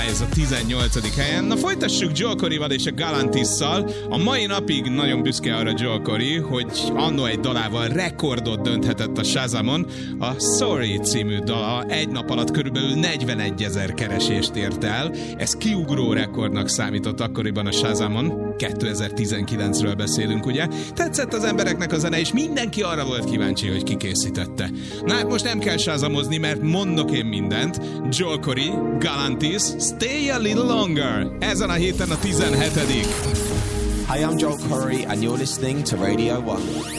Ez a 18. helyen. Na folytassuk Joel Corryval és a Galantisszal. A mai napig nagyon büszke arra Joel Corry, hogy annó egy dalával rekordot dönthetett a Shazamon. A Sorry című dala egy nap alatt körülbelül 41 000 keresést ért el. Ez kiugró rekordnak számított akkoriban a Shazamon. 2019-ről beszélünk, ugye? Tetszett az embereknek a zene, és mindenki arra volt kíváncsi, hogy ki készítette. Na hát most nem kell shazamozni, mert mondok én mindent. Joel Corry, Galantis, Stay a Little Longer. Ezen a héten a 17. Hi, I'm Joel Corry and you're listening to Radio 1.